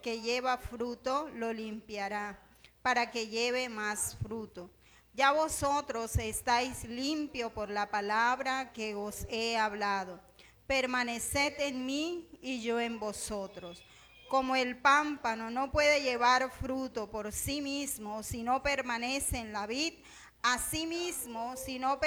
que lleva fruto lo limpiará, para que lleve más fruto. Ya vosotros estáis limpios por la palabra que os he hablado. Permaneced en mí y yo en vosotros. Como el pámpano no puede llevar fruto por sí mismo si no permanece en la vid, asimismo, si no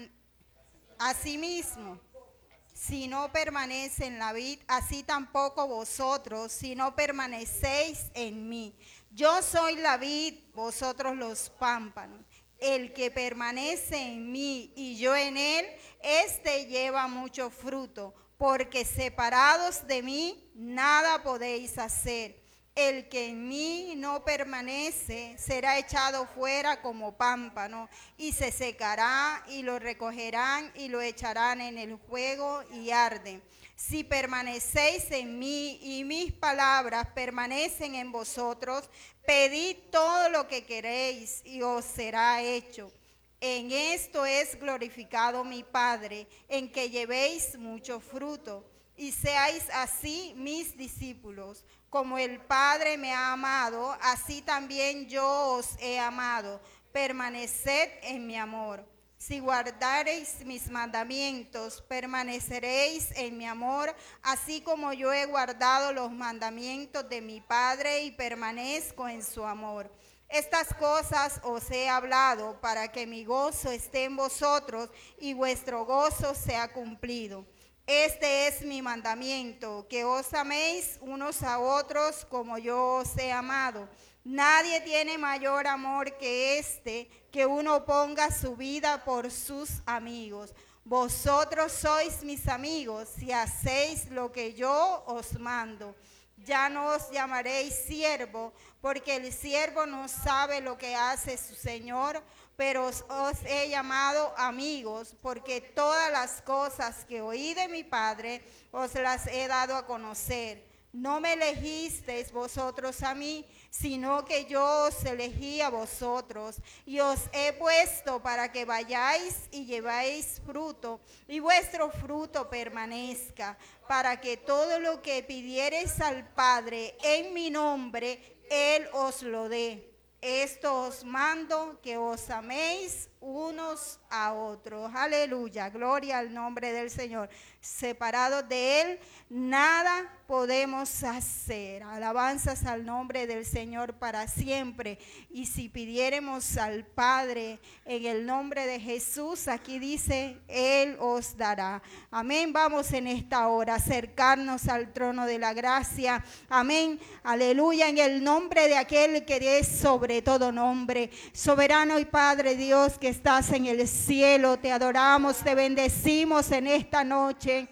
permanece en la vid, así tampoco vosotros, si no permanecéis en mí. Yo soy la vid, vosotros los pámpanos. El que permanece en mí y yo en él, éste lleva mucho fruto, porque separados de mí nada podéis hacer. El que en mí no permanece será echado fuera como pámpano y se secará, y lo recogerán y lo echarán en el fuego y arde. Si permanecéis en mí y mis palabras permanecen en vosotros, pedid todo lo que queréis y os será hecho. En esto es glorificado mi Padre, en que llevéis mucho fruto y seáis así mis discípulos. Como el Padre me ha amado, así también yo os he amado. Permaneced en mi amor. Si guardareis mis mandamientos, permaneceréis en mi amor, así como yo he guardado los mandamientos de mi Padre y permanezco en su amor. Estas cosas os he hablado para que mi gozo esté en vosotros y vuestro gozo sea cumplido. Este es mi mandamiento, que os améis unos a otros como yo os he amado. Nadie tiene mayor amor que este, que uno ponga su vida por sus amigos. Vosotros sois mis amigos si hacéis lo que yo os mando. Ya no os llamaréis siervo, porque el siervo no sabe lo que hace su señor, pero os he llamado amigos, porque todas las cosas que oí de mi Padre os las he dado a conocer. No me elegisteis vosotros a mí, sino que yo os elegí a vosotros, y os he puesto para que vayáis y llevéis fruto, y vuestro fruto permanezca, para que todo lo que pidiereis al Padre en mi nombre, Él os lo dé. Esto os mando, que os améis unos a otros. Aleluya, gloria al nombre del Señor. Separados de Él, nada podemos hacer. Alabanzas al nombre del Señor para siempre. Y si pidiéremos al Padre en el nombre de Jesús, aquí dice, Él os dará. Amén. Vamos en esta hora a acercarnos al trono de la gracia. Amén. Aleluya, en el nombre de aquel que es sobre todo nombre. Soberano y Padre Dios que estás en el cielo, te adoramos, te bendecimos en esta noche.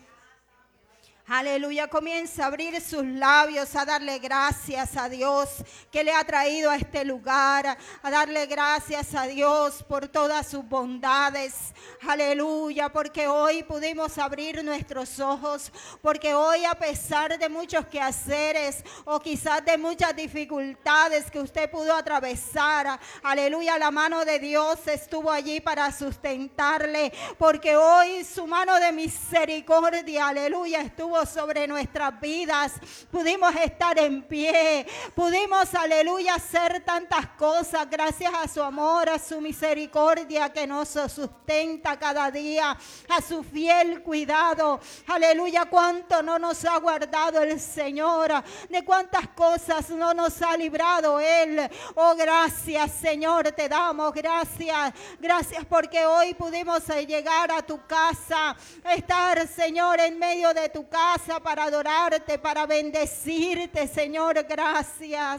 Aleluya, comienza a abrir sus labios, a darle gracias a Dios que le ha traído a este lugar, a darle gracias a Dios por todas sus bondades. Aleluya, porque hoy pudimos abrir nuestros ojos, porque hoy a pesar de muchos quehaceres o quizás de muchas dificultades que usted pudo atravesar, aleluya, la mano de Dios estuvo allí para sustentarle, porque hoy su mano de misericordia, aleluya, estuvo sobre nuestras vidas. Pudimos estar en pie, pudimos, aleluya, hacer tantas cosas gracias a su amor, a su misericordia que nos sustenta cada día, a su fiel cuidado. Aleluya, cuánto no nos ha guardado el Señor, de cuántas cosas no nos ha librado Él. Oh, gracias, Señor, te damos gracias. Gracias porque hoy pudimos llegar a tu casa, estar, Señor, en medio de tu casa para adorarte, para bendecirte, Señor. Gracias.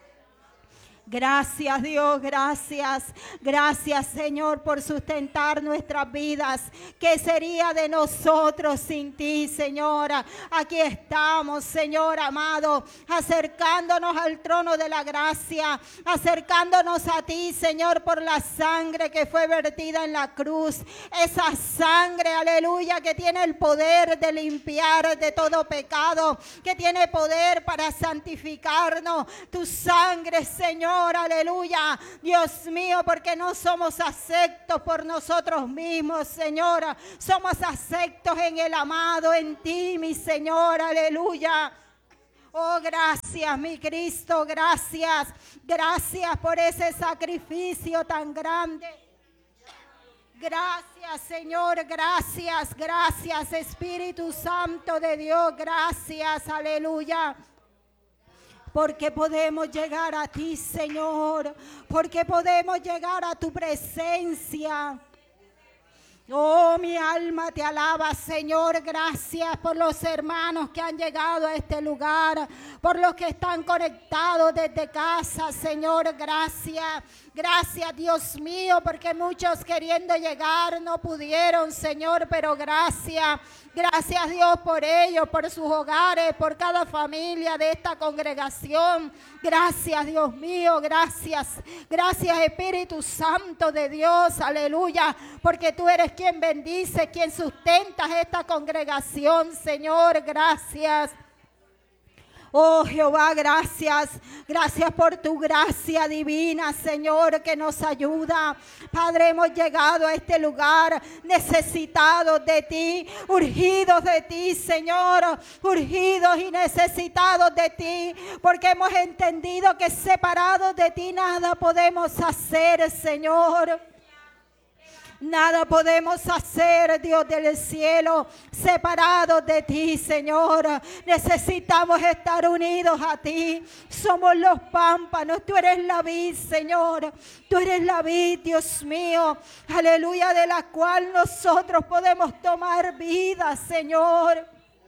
Gracias, Dios, gracias. Gracias, Señor, por sustentar nuestras vidas. ¿Qué sería de nosotros sin ti, Señor? Aquí estamos, Señor amado, acercándonos al trono de la gracia, acercándonos a ti, Señor, por la sangre que fue vertida en la cruz. Esa sangre, aleluya, que tiene el poder de limpiar de todo pecado, que tiene poder para santificarnos. Tu sangre, Señor, aleluya, Dios mío, porque no somos aceptos por nosotros mismos, Señor, somos aceptos en el amado, en ti, mi Señor, aleluya. Oh, gracias, mi Cristo, gracias. Gracias por ese sacrificio tan grande. Gracias, Señor, gracias, gracias, Espíritu Santo de Dios, gracias, aleluya. Porque podemos llegar a ti, Señor, porque podemos llegar a tu presencia. Oh, mi alma te alaba, Señor. Gracias por los hermanos que han llegado a este lugar, por los que están conectados desde casa, Señor. Gracias. Gracias, Dios mío, porque muchos queriendo llegar no pudieron, Señor, pero gracias. Gracias, Dios, por ellos, por sus hogares, por cada familia de esta congregación. Gracias, Dios mío, gracias. Gracias, Espíritu Santo de Dios, aleluya, porque tú eres quien bendice, quien sustenta esta congregación, Señor. Gracias. Oh Jehová, gracias. Gracias por tu gracia divina, Señor, que nos ayuda. Padre, hemos llegado a este lugar necesitados de ti, urgidos de ti, Señor, urgidos y necesitados de ti, porque hemos entendido que separados de ti nada podemos hacer, Señor. Nada podemos hacer, Dios del cielo, separados de ti, Señor. Necesitamos estar unidos a ti. Somos los pámpanos, tú eres la vid, Señor. Tú eres la vid, Dios mío, aleluya, de la cual nosotros podemos tomar vida, Señor.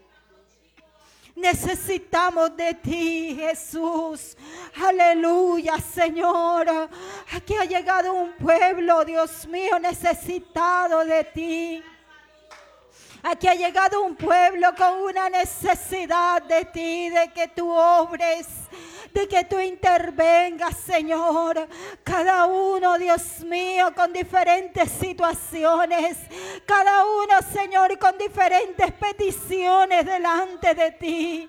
Necesitamos de ti, Jesús. Aleluya, Señor. Aquí ha llegado un pueblo, Dios mío, necesitado de ti. Aquí ha llegado un pueblo con una necesidad de ti, de que tú obres, de que tú intervengas, Señor. Cada uno, Dios mío, con diferentes situaciones. Cada uno, Señor, con diferentes peticiones delante de ti.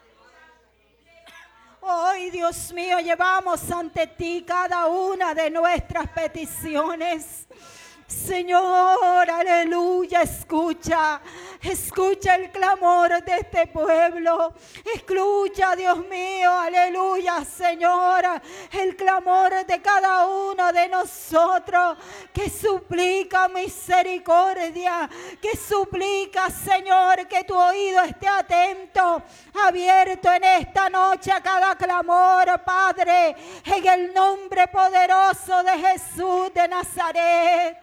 Hoy, Dios mío, llevamos ante ti cada una de nuestras peticiones. Señor, aleluya, escucha el clamor de este pueblo. Escucha, Dios mío, aleluya, Señor, el clamor de cada uno de nosotros que suplica misericordia, que suplica, Señor, que tu oído esté atento, abierto en esta noche a cada clamor, Padre, en el nombre poderoso de Jesús de Nazaret.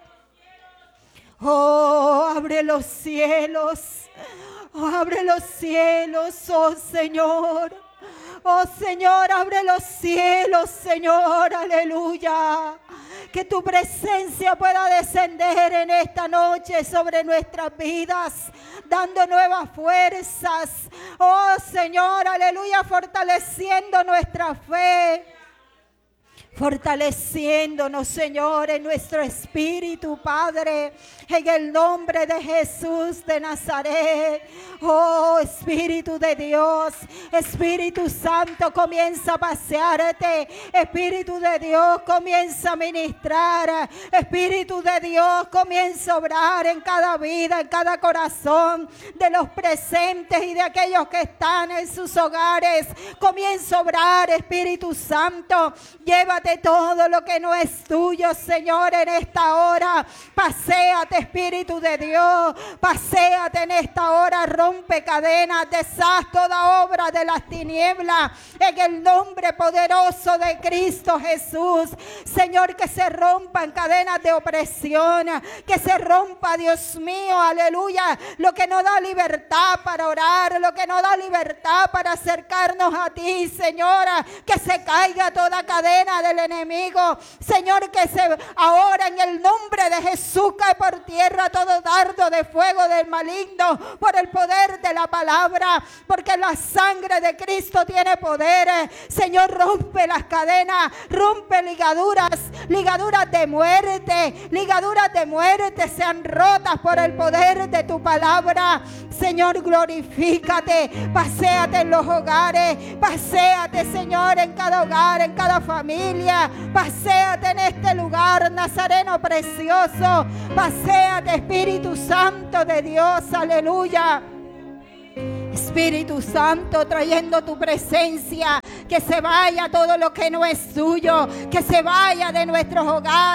Oh, abre los cielos. Oh, abre los cielos, oh Señor. Oh Señor, abre los cielos, Señor, aleluya. Que tu presencia pueda descender en esta noche sobre nuestras vidas, dando nuevas fuerzas. Oh Señor, aleluya, fortaleciendo nuestra fe. Fortaleciéndonos, Señor, en nuestro espíritu, Padre, en el nombre de Jesús de Nazaret. Oh, Espíritu de Dios, Espíritu Santo, comienza a pasearte. Espíritu de Dios, comienza a ministrar. Espíritu de Dios, comienza a obrar en cada vida, en cada corazón de los presentes y de aquellos que están en sus hogares. Comienza a obrar, Espíritu Santo. Llévate todo lo que no es tuyo, Señor, en esta hora. Paséate, Espíritu de Dios. Paséate en esta hora. Rompe cadenas, deshaz toda obra de las tinieblas. En el nombre poderoso de Cristo Jesús. Señor, que se rompan cadenas de opresión. Que se rompa, Dios mío, aleluya, lo que no da libertad para orar. Lo que no da libertad para acercarnos a ti, Señora. Que se caiga toda cadena del enemigo, Señor, que ahora en el nombre de Jesús cae por tierra todo dardo de fuego del maligno por el poder de la palabra, porque la sangre de Cristo tiene poder. Señor, rompe las cadenas, rompe ligaduras de muerte sean rotas por el poder de tu palabra. Señor, glorifícate, paséate en los hogares, paséate, Señor, en cada hogar, en cada familia, paséate en este lugar, Nazareno precioso, paséate, Espíritu Santo de Dios, aleluya. Espíritu Santo, trayendo tu presencia, que se vaya todo lo que no es tuyo, que se vaya de nuestros hogares.